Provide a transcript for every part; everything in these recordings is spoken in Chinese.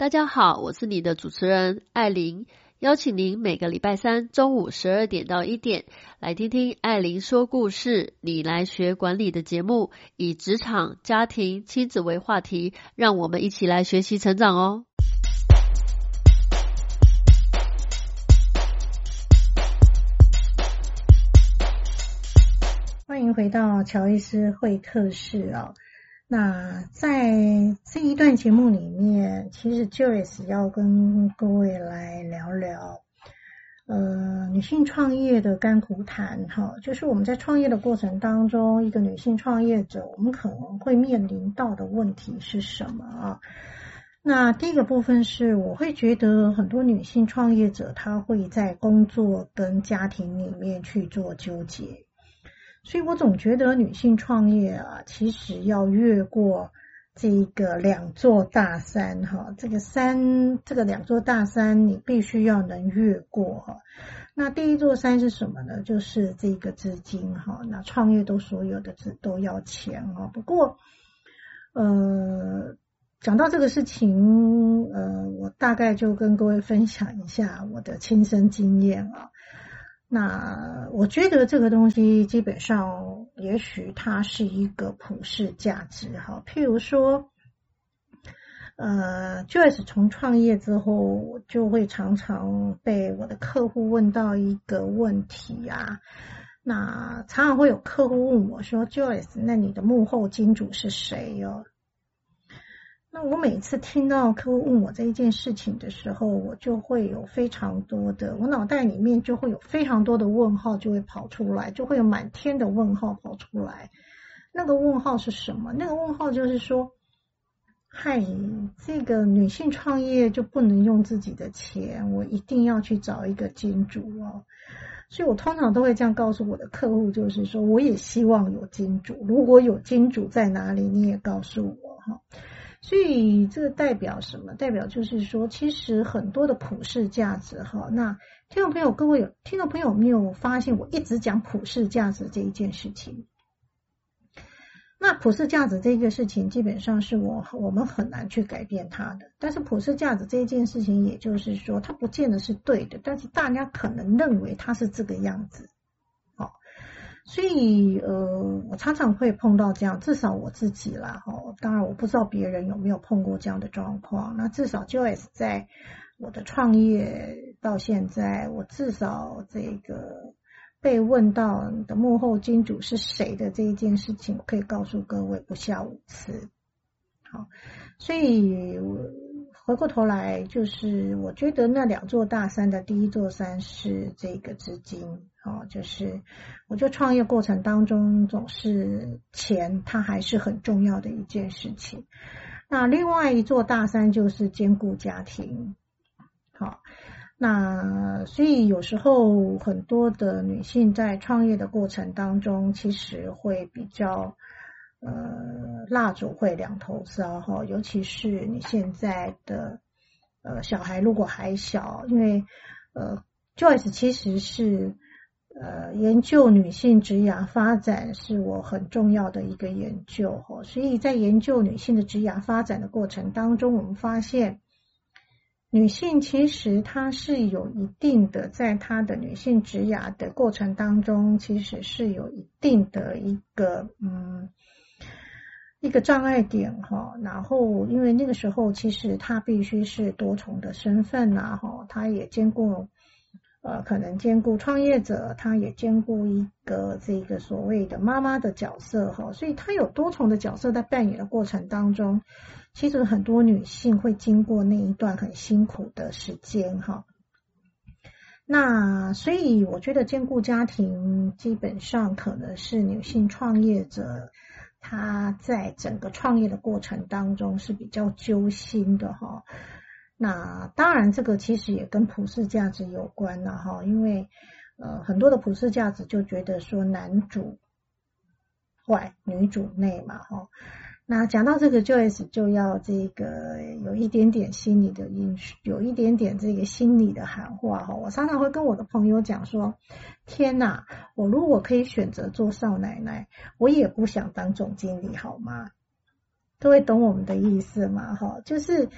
大家好，我是你的主持人艾琳，邀请您每个礼拜三中午12点到1点来听听艾琳说故事，你来学管理的节目，以职场、家庭、亲子为话题，让我们一起来学习成长哦。 欢迎回到乔医师会客室哦。那在这一段节目里面，其实 Joyce 要跟各位来聊聊女性创业的甘苦谈哈，就是我们在创业的过程当中，一个女性创业者我们可能会面临到的问题是什么啊？那第一个部分是我会觉得很多女性创业者她会在工作跟家庭里面去做纠结。所以我总觉得女性创业啊，其实要越过这个两座大山哈，这个两座大山你必须要能越过哈。那第一座山是什么呢？就是这个资金哈。那创业所有的都要钱哈。不过讲到这个事情我大概就跟各位分享一下我的亲身经验啊。那我觉得这个东西基本上也许它是一个普世价值哈，譬如说Joyce 从创业之后，我就会常常被我的客户问到一个问题啊，那常常会有客户问我说 Joyce 那你的幕后金主是谁哦？那我每次听到客户问我这一件事情的时候，我就会有非常多的，我脑袋里面就会有非常多的问号就会跑出来，就会有满天的问号跑出来。那个问号是什么？那个问号就是说，嗨，这个女性创业就不能用自己的钱，我一定要去找一个金主哦。所以我通常都会这样告诉我的客户，就是说我也希望有金主，如果有金主在哪里，你也告诉我哈。所以这个代表什么？代表就是说，其实很多的普世价值哈。那听众朋友，各位听众朋友有没有发现，我一直讲普世价值这一件事情？那普世价值这个事情，基本上是我们很难去改变它的。但是普世价值这一件事情，也就是说，它不见得是对的，但是大家可能认为它是这个样子。所以我常常会碰到这样，至少我自己啦当然我不知道别人有没有碰过这样的状况。那至少 Joyce 在我的创业到现在，我至少这个被问到你的幕后金主是谁的这一件事情，我可以告诉各位不下5次。好，所以回过头来，就是我觉得那两座大山的第一座山是这个资金。就是我觉得创业过程当中总是钱它还是很重要的一件事情。那另外一座大山就是兼顾家庭。好，那所以有时候很多的女性在创业的过程当中，其实会比较蜡烛会两头烧哈，尤其是你现在的小孩如果还小，因为Joyce 其实是研究女性职涯发展是我很重要的一个研究所以在研究女性的职涯发展的过程当中，我们发现女性其实她是有一定的，在她的女性职涯的过程当中，其实是有一定的一个障碍点然后因为那个时候其实她必须是多重的身份她也兼顾可能兼顾创业者，他也兼顾一个这个所谓的妈妈的角色所以他有多重的角色在扮演的过程当中，其实很多女性会经过那一段很辛苦的时间那所以我觉得兼顾家庭基本上可能是女性创业者她在整个创业的过程当中是比较揪心的那当然这个其实也跟普世价值有关了因为很多的普世价值就觉得说男主外女主内嘛那讲到这个 Joyce 就要这个有一点点心理的有一点点这个心理的喊话我常常会跟我的朋友讲说，天哪，我如果可以选择做少奶奶，我也不想当总经理好吗？各位懂我们的意思吗就是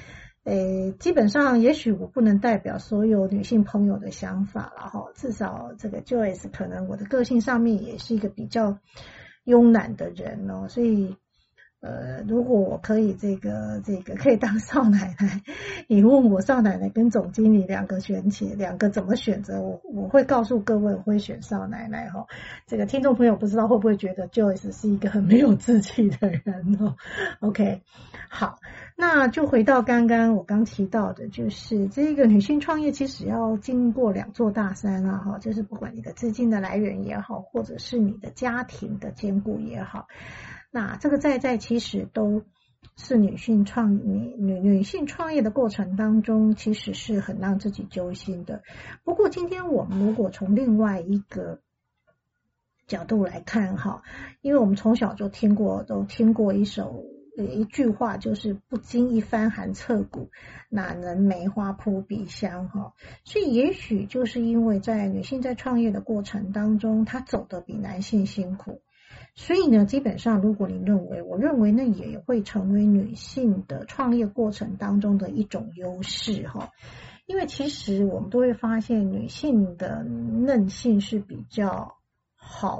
基本上也许我不能代表所有女性朋友的想法了哈，至少这个 Joyce 可能我的个性上面也是一个比较慵懒的人哦，所以如果我可以这个可以当少奶奶，你问我少奶奶跟总经理两个怎么选择，我会告诉各位我会选少奶奶哈。这个听众朋友不知道会不会觉得 Joyce 是一个很没有志气的人哦。OK， 好，那就回到刚刚我刚提到的，就是这个女性创业其实要经过2座大山啊哈，就是不管你的资金的来源也好，或者是你的家庭的兼顾也好。那这个在其实都是女性创业的过程当中，其实是很让自己揪心的。不过今天我们如果从另外一个角度来看哈，因为我们从小就都听过一句话，就是不经一番寒彻骨，哪能梅花扑鼻香哈。所以也许就是因为在女性在创业的过程当中，她走得比男性辛苦。所以呢，基本上如果你我认为那也会成为女性的创业过程当中的一种优势哈。因为其实我们都会发现女性的韧性是比较好